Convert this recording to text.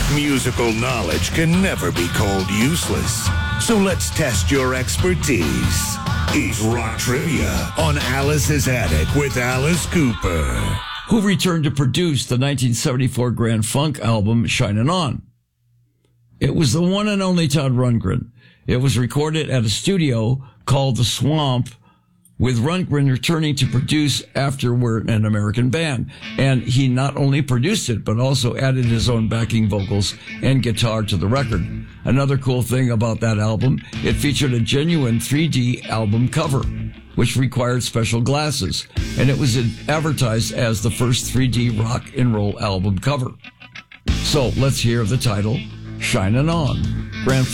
Musical knowledge can never be called useless. So let's test your expertise. It's Rock Trivia on Alice's Attic with Alice Cooper, who returned to produce the 1974 Grand Funk album Shinin' On. It was the one and only Todd Rundgren. It was recorded at a studio called The Swamp, with Rundgren returning to produce after we're an American band. And he not only produced it, but also added his own backing vocals and guitar to the record. Another cool thing about that album, it featured a genuine 3D album cover, which required special glasses. And it was advertised as the first 3D rock and roll album cover. So let's hear the title, Shinin' On. Grand